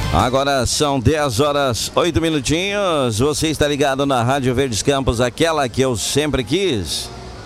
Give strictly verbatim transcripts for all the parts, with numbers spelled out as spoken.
Agora são dez horas, oito minutinhos. Você está ligado na Rádio Verdes Campos, aquela que eu sempre quis.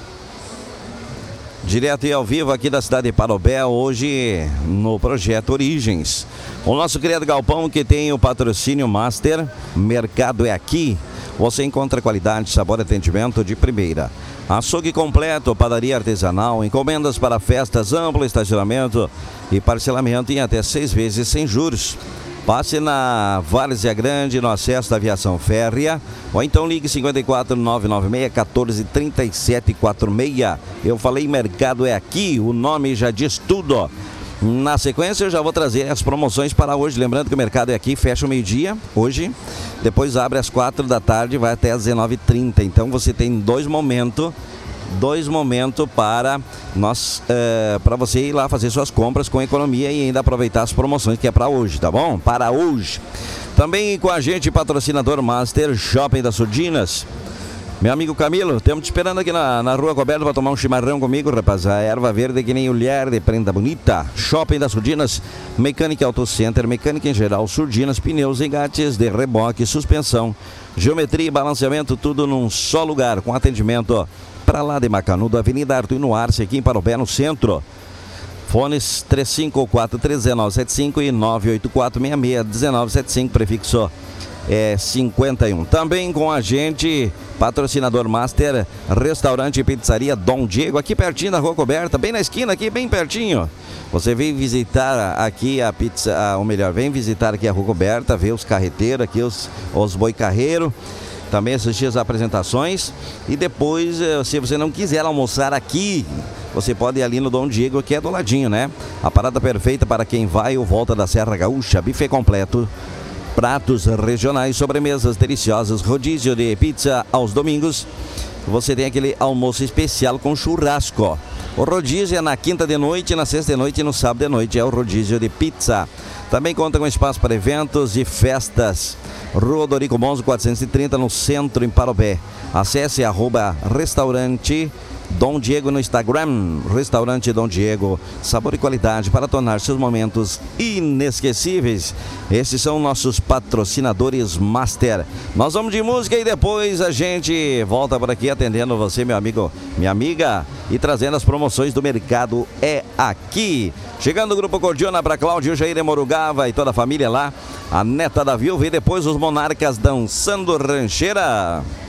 Direto e ao vivo aqui da cidade de Parobé, hoje no projeto Origens. O nosso querido galpão que tem o patrocínio Master, Mercado é Aqui. Você encontra qualidade, sabor e atendimento de primeira. Açougue completo, padaria artesanal, encomendas para festas, amplo estacionamento e parcelamento em até seis vezes sem juros. Passe na Várzea Grande, no acesso da aviação férrea, ou então ligue cinco quatro nove nove seis, um quatro, três sete quatro seis. Eu falei Mercado é Aqui, o nome já diz tudo. Na sequência eu já vou trazer as promoções para hoje, lembrando que o Mercado é Aqui, fecha o meio-dia, hoje, depois abre às quatro da tarde, vai até às dezenove e trinta, então você tem dois momentos, dois momentos para nós, é, para você ir lá fazer suas compras com economia e ainda aproveitar as promoções que é para hoje, tá bom? Para hoje. Também com a gente, patrocinador Master, Shopping das Surdinas. Meu amigo Camilo, estamos te esperando aqui na, na Rua Coberta para tomar um chimarrão comigo, rapaz. A erva verde que nem mulher de prenda bonita. Shopping das Surdinas, Mecânica Auto Center, mecânica em geral, surdinas, pneus, engates de reboque, suspensão, geometria e balanceamento, tudo num só lugar, com atendimento para lá de Macanudo, Avenida Artuino Arce, aqui em Parobé, no centro. Fones três cinco quatro três nove sete cinco e nove oito quatro seis seis um nove sete cinco, prefixo é cinquenta e um. Também com a gente, patrocinador Master, Restaurante e Pizzaria Dom Diego, aqui pertinho da Rua Coberta, bem na esquina aqui, bem pertinho. Você vem visitar aqui a pizza, ou melhor, vem visitar aqui a Rua Coberta, ver os carreteiros aqui, os, os boi carreiro. Também assistir as apresentações. E depois, se você não quiser almoçar aqui, você pode ir ali no Dom Diego, que é do ladinho, né? A parada perfeita para quem vai ou volta da Serra Gaúcha. Buffet completo, pratos regionais, sobremesas deliciosas, rodízio de pizza aos domingos. Você tem aquele almoço especial com churrasco. O rodízio é na quinta de noite, na sexta de noite e no sábado de noite é o rodízio de pizza. Também conta com espaço para eventos e festas. Rua Dorico Monzo quatrocentos e trinta, no centro, em Parobé. Acesse arroba restaurante Dom Diego no Instagram. Restaurante Dom Diego, sabor e qualidade para tornar seus momentos inesquecíveis. Esses são nossos patrocinadores Master. Nós vamos de música e depois a gente volta por aqui atendendo você, meu amigo, minha amiga, e trazendo as promoções do Mercado é Aqui. Chegando o Grupo Cordiona para Cláudio Jair de Morugava e toda a família lá. A neta da viúva e depois os Monarcas dançando rancheira.